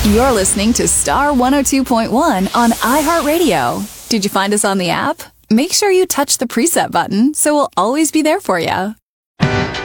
You're listening to Star 102.1 on iHeartRadio. Did you find us on the app? Make sure you touch the preset button so we'll always be there for you.